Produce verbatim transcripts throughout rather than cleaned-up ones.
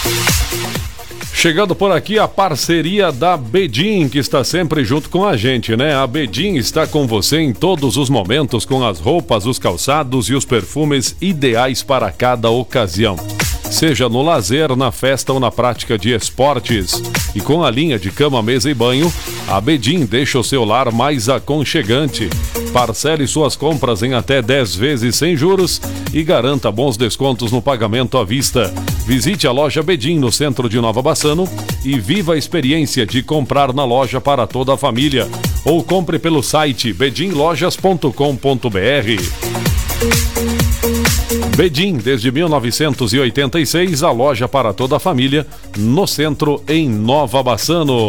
Chegando por aqui a parceria da Bedin, que está sempre junto com a gente, né? A Bedin está com você em todos os momentos com as roupas, os calçados e os perfumes ideais para cada ocasião. Seja no lazer, na festa ou na prática de esportes. E com a linha de cama, mesa e banho, a Bedin deixa o seu lar mais aconchegante. Parcele suas compras em até dez vezes sem juros e garanta bons descontos no pagamento à vista. Visite a loja Bedin no centro de Nova Bassano e viva a experiência de comprar na loja para toda a família. Ou compre pelo site bedin lojas ponto com ponto br. Bedin, desde mil novecentos e oitenta e seis, a loja para toda a família, no centro, em Nova Bassano.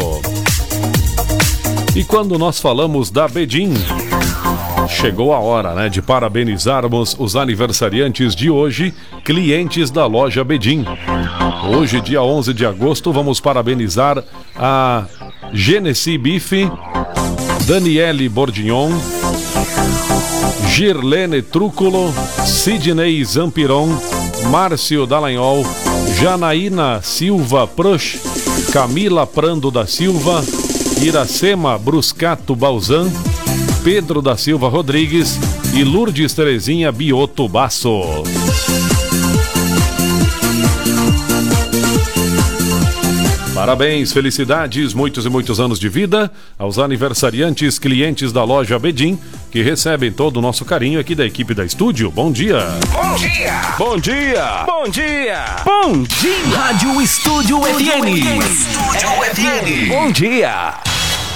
E quando nós falamos da Bedin, chegou a hora, né, de parabenizarmos os aniversariantes de hoje, clientes da loja Bedin. Hoje, dia onze de agosto, vamos parabenizar a Genesi Bife, Daniele Bordignon, Girlene Trúculo, Sidney Zampiron, Márcio Dallagnol, Janaína Silva Prush, Camila Prando da Silva, Iracema Bruscato Balzan, Pedro da Silva Rodrigues e Lourdes Terezinha Bioto Basso. Parabéns, felicidades, muitos e muitos anos de vida aos aniversariantes, clientes da loja Bedin, que recebem todo o nosso carinho aqui da equipe da Estúdio. Bom dia! Bom dia! Bom dia! Bom dia! Bom dia! Rádio Estúdio F M. Estúdio F M. Bom dia!